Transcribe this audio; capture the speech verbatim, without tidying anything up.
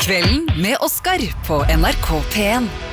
Kvelden med Oscar på N R K P en.